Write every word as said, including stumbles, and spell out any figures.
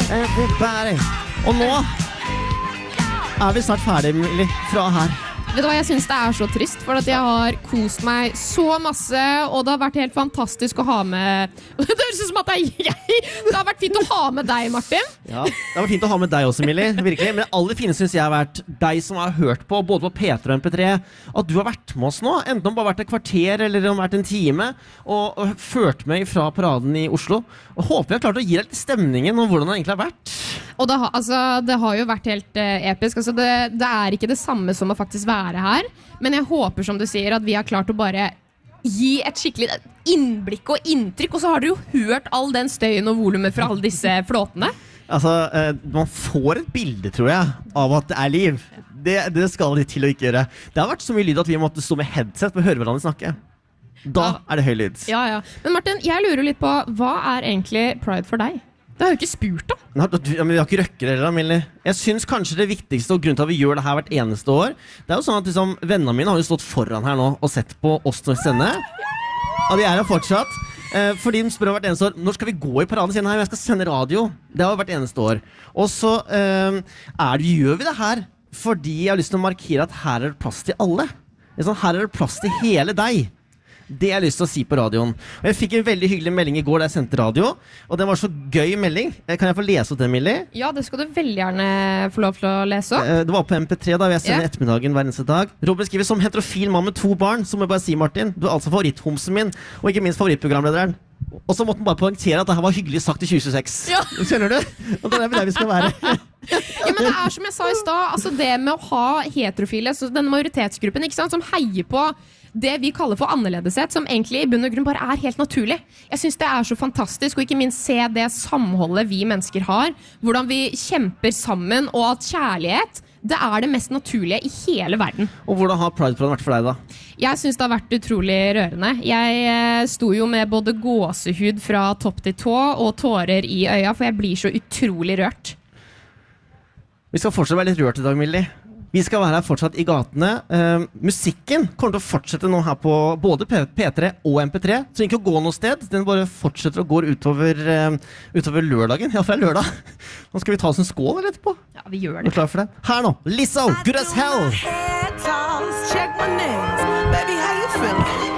everybody. Og nå er vi snart ferdig, Millie, fra her. Vet du hva, jeg synes det er så trist, for at jeg har kost meg så masse, og det har vært helt fantastisk å ha med... Det høres ut som at det er jeg! Det har vært fint å ha med deg, Martin. Ja, det har vært fint å ha med deg også, Millie, virkelig. Men det aller fineste synes jeg har vært deg som har hørt på, både på P tre og M P tre, at du har vært med oss nå, enten om bare vært et kvarter eller om vært en time, og, og ført meg fra paraden i Oslo. Og håper jeg har klart å gi deg litt stemningen om hvordan det egentlig har vært. Og det har, altså, det har jo vært helt uh, episk. Altså, det, det er ikke det samme som å faktisk være her. Men jeg håper, som du sier, at vi har klart å bare gi et skikkelig innblikk og inntrykk. Og så har du jo hørt all den støyen og volumet fra alle disse flåtene. Altså, uh, man får et bilde, tror jeg, av at det er liv. Det, det skal de til å ikke gjøre. Det har vært så mye lyd at vi måtte stå med headset og høre hverandre snakke. Da ja. Er det høy lyd. Ja, ja. Men Martin, jeg lurer litt på, hva er egentlig Pride for deg? Det har jo ikke spurt om. Nei, men vi har ikke røkker heller, Millie. Jeg synes kanskje det viktigste og grunnen til at vi gjør det her hvert eneste år, det er jo sånn at liksom, vennene mine har jo stått foran her nå og sett på oss til å sende. Og de er jo fortsatt. Eh, fordi de spør hvert eneste år, når skal vi gå i paraden sin her? Jeg skal sende radio. Det har jo hvert eneste år. Og så eh, er det, gjør vi det her fordi jeg har lyst til å markere at her er det plass til alle. Sånn, her er det plass til hele deg. Det har jeg lyst til å si på radioen. Og jeg fikk en veldig hyggelig melding i går da jeg sendte radio, og den var så gøy melding. Kan jeg få lese opp den, Millie? Ja, det skal du veldig gjerne få lov til å lese opp. Det var på M P tre da, jeg sender yeah. ettermiddagen hver eneste dag. Robin skriver, som heterofil mann med to barn, så må jeg bare si, Martin, du er altså favoritthomsen min, og ikke minst favorittprogramlederen. Og så måtte han bare poengtere at det her var hyggelig sagt i tjue tjueseks. Ja. Skjønner du? Og det er der vi skal være. Ja, men det er som jeg sa i sted, altså det med å ha heterofile, så denne majoritetsgruppen, ikke sant, som heier på det vi kaller for annerledeshet, som egentlig i bunn og grunn bare er helt naturlig. Jeg synes det er så fantastisk, og ikke minst se det samholdet vi mennesker har, hvordan vi kjemper sammen, og at kjærlighet, det er det mest naturlige i hele verden. Og hvordan har Pride-praden vært for deg da? Jeg synes det har vært utrolig rørende. Jeg eh, sto jo med både gåsehud fra topp til tå, og tårer i øya, for jeg blir så utrolig rørt. Vi skal fortsatt være litt rørt i dag, Millie. Vi skal være her fortsatt i gatene. Uh, musikken kommer til å fortsette nå her på både P tre og M P tre. Så ikke å gå noe sted. Den bare fortsetter å gå utover, uh, utover lørdagen. Ja, for det er lørdag. Nå skal vi ta oss en skål eller etterpå. Ja, vi gjør det. Er du klar for det? Her nå, Lizzo, Good as Hell. Check my nails. Baby, how you feeling?